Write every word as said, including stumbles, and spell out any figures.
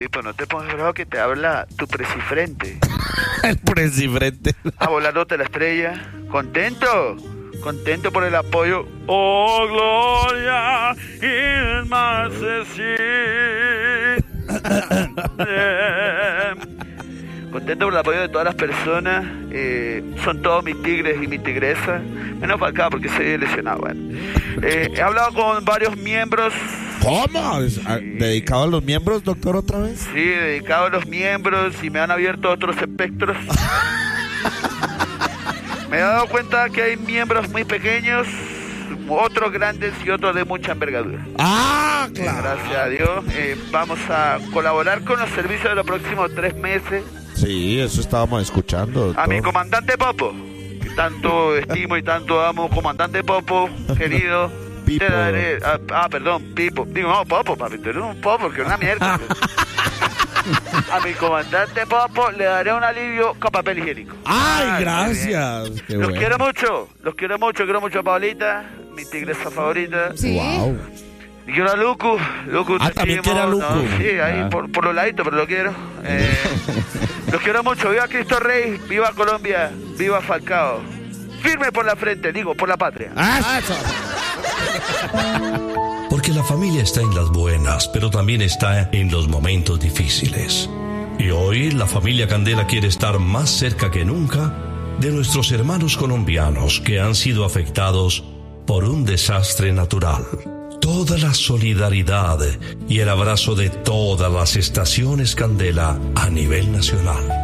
Tipo, no te pongas bravo que te habla tu presifrente. El presifrente. Ah, volándote la estrella. ¿Contento? Contento por el apoyo. Oh, gloria in majesty. Contento por el apoyo de todas las personas. Eh, son todos mis tigres y mis tigresas. Menos para acá porque soy lesionado. Bueno. Eh, he hablado con varios miembros. ¿Cómo? Sí. ¿Dedicado a los miembros, doctor, otra vez? Sí, dedicado a los miembros y me han abierto otros espectros. Me he dado cuenta que hay miembros muy pequeños, otros grandes y otros de mucha envergadura. Ah, claro. Gracias a Dios. Eh, vamos a colaborar con los servicios de los próximos tres meses. Sí, eso estábamos escuchando, doctor. A mi comandante Popo, que tanto estimo y tanto amo, comandante Popo, querido. Pipo. Te daré, ah, ah, perdón, Pipo. Digo, no, Popo, papi, tú eres un Popo, que es una mierda. A mi comandante Popo le daré un alivio con papel higiénico. ¡Ay, Ah, gracias! Qué los bueno. quiero mucho, los quiero mucho, quiero mucho a Paulita, mi tigresa favorita. Sí. Wow. Y quiero a Lucu, Lucu Ah, te también estimo. quiere a Lucu. No, sí, ahí Ah. por, por los laditos, pero lo quiero. Eh, los quiero mucho, viva Cristo Rey, viva Colombia, viva Falcao. Firme por la frente, digo, por la patria. Ah, eso. Porque la familia está en las buenas, pero también está en los momentos difíciles. Y hoy la familia Candela quiere estar más cerca que nunca de nuestros hermanos colombianos que han sido afectados por un desastre natural. Toda la solidaridad y el abrazo de todas las estaciones Candela a nivel nacional.